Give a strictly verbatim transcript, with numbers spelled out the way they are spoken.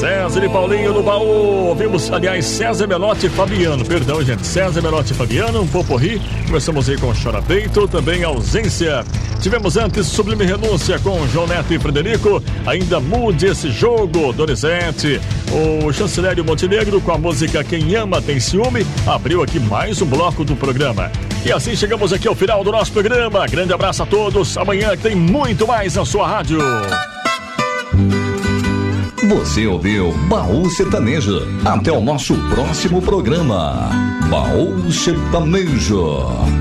César e Paulinho no baú. Vimos, aliás, César Melotti e Fabiano. Perdão, gente. César Melotti e Fabiano, um poporri. Começamos aí com Chora Peito, também Ausência. Tivemos antes Sublime Renúncia com João Neto e Frederico. Ainda Mude Esse Jogo, Donizete. O Chancelério Montenegro com a música Quem Ama Tem Ciúme. Abriu aqui mais um bloco do programa. E assim chegamos aqui ao final do nosso programa. Grande abraço a todos. Amanhã tem muito mais na sua rádio. Você ouviu Baú Sertanejo. Até o nosso próximo programa. Baú Sertanejo.